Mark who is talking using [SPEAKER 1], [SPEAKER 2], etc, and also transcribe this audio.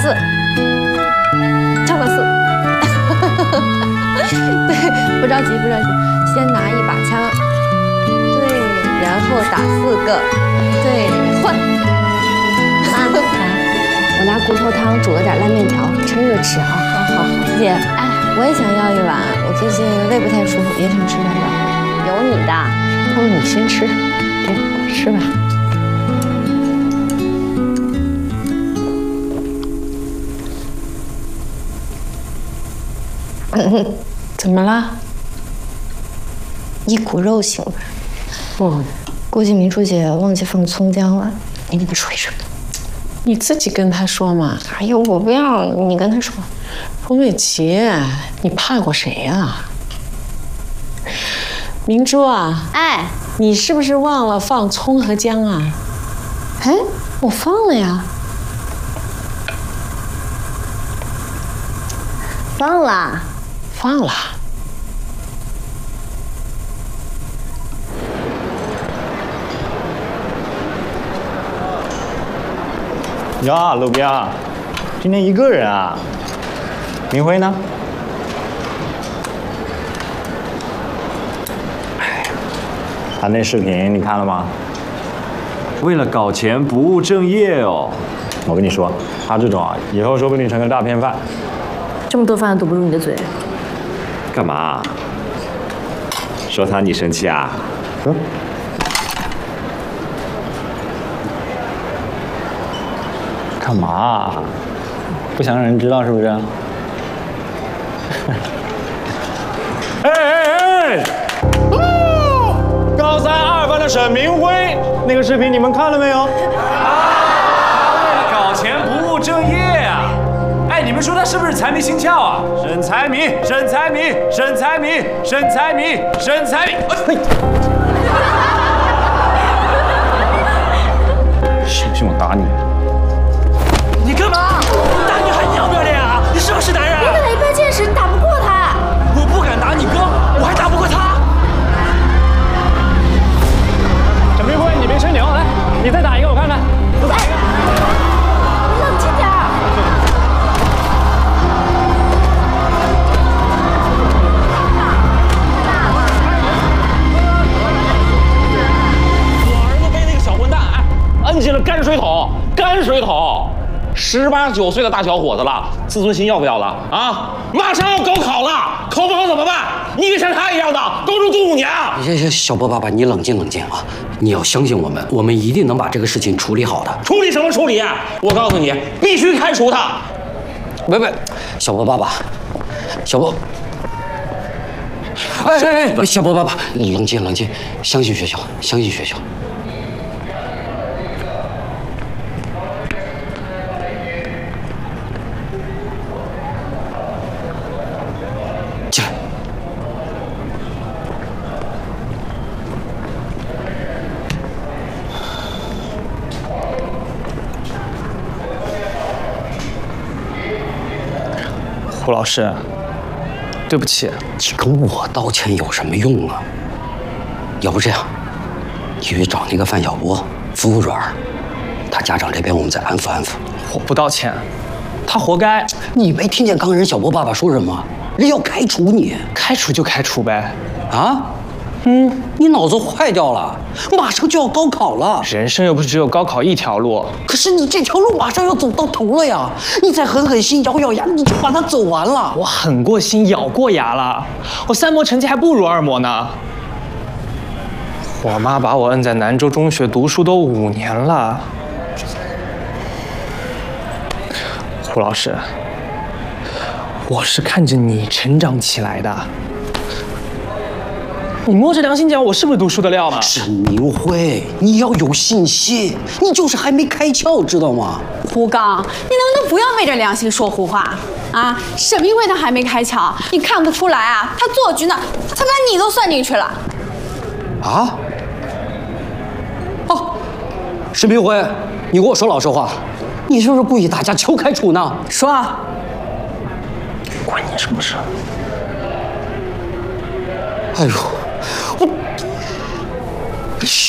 [SPEAKER 1] 4，跳个4。对，不着急，不着急，先拿一把枪，对，然后打4个，对，换。
[SPEAKER 2] 妈，我拿骨头汤煮了点烂面条，趁热吃啊。
[SPEAKER 1] 好，姐，哎，我也想要一碗，我最近胃不太舒服，也想吃点的。
[SPEAKER 2] 有你的，
[SPEAKER 3] 哦，你先吃，给吃吧。怎么了？
[SPEAKER 1] 一股肉腥味。
[SPEAKER 3] 哦，
[SPEAKER 1] 估计明珠姐忘记放葱姜了，你跟她说一声。
[SPEAKER 3] 你自己跟他说嘛。
[SPEAKER 1] 哎呦，我不要，你跟她说。
[SPEAKER 3] 冯美琪，你怕过谁呀？明珠啊，
[SPEAKER 2] 哎，
[SPEAKER 3] 你是不是忘了放葱和姜啊？
[SPEAKER 2] 哎，我放了呀，放了。
[SPEAKER 3] 放了。
[SPEAKER 4] 呀，路边，今天一个人啊？明辉呢？哎，他那视频你看了吗？
[SPEAKER 5] 为了搞钱不务正业哦。
[SPEAKER 4] 我跟你说，他这种啊，以后说不定成个诈骗犯。
[SPEAKER 6] 这么多饭堵不住你的嘴。
[SPEAKER 5] 干嘛？说他你生气啊？
[SPEAKER 4] 干嘛？不想让人知道是不是？哎！高32班的沈明辉，那个视频你们看了没有？
[SPEAKER 5] 为了搞钱不务正业啊！哎，你们说他是不是财迷心窍啊？沈财迷，沈财迷，沈财迷，沈财迷，沈财迷。
[SPEAKER 4] 信不信我打你？
[SPEAKER 7] 你干嘛？打女孩你要不要脸啊？你是不是男人？
[SPEAKER 2] 你本来一般见识，你打不过他。
[SPEAKER 7] 我不敢打你哥，我还打不过他。
[SPEAKER 4] 沈明辉，你别吹牛，来，你再打一个我看看。再打一个。
[SPEAKER 2] 你冷静点儿。
[SPEAKER 7] 我儿子被那个小混蛋摁进了泔水桶，泔水桶。18、19岁的大小伙子了，自尊心要不要了啊？马上要高考了，考不好怎么办？你也像他一样的，高中读5年啊！
[SPEAKER 8] 小波爸爸，你冷静冷静啊！你要相信我们，我们一定能把这个事情处理好的。
[SPEAKER 7] 处理什么处理啊？我告诉你，必须开除他！
[SPEAKER 8] 喂，小波爸爸，小波，小波爸爸，你冷静冷静，相信学校，相信学校。进来。
[SPEAKER 9] 胡老师，对不起。
[SPEAKER 8] 你跟我道歉有什么用啊？要不这样，你去找那个范晓波、服服软，他家长这边我们再安抚安抚。
[SPEAKER 9] 我不道歉，他活该。
[SPEAKER 8] 你没听见刚人小波爸爸说什么？人要开除你，
[SPEAKER 9] 开除就开除呗。
[SPEAKER 8] 啊？你脑子坏掉了，马上就要高考了。
[SPEAKER 9] 人生又不是只有高考一条路。
[SPEAKER 8] 可是你这条路马上要走到头了呀，你再狠狠心、咬咬牙，你就把它走完了。
[SPEAKER 9] 我狠过心，咬过牙了，我3模成绩还不如2模呢。我妈把我摁在南州中学读书都5年了。胡老师，我是看着你成长起来的。你摸着良心讲，我是不是读书的料呢？
[SPEAKER 8] 沈明辉，你要有信心，你就是还没开窍，知道吗？
[SPEAKER 10] 胡刚，你能不能不要昧着良心说胡话啊？沈明辉他还没开窍，你看不出来啊？他做局呢，他把你都算进去了。
[SPEAKER 8] 啊？哦，沈明辉，你给我说老实话，你是不是故意打架求开除呢？
[SPEAKER 10] 说啊。
[SPEAKER 9] 关你什么事？
[SPEAKER 8] 哎呦，我。